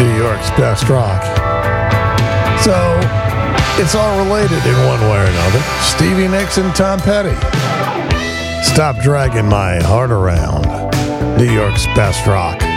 New York's best rock. So, it's all related in one way or another. Stevie Nicks and Tom Petty. Stop dragging my heart around. New York's best rock.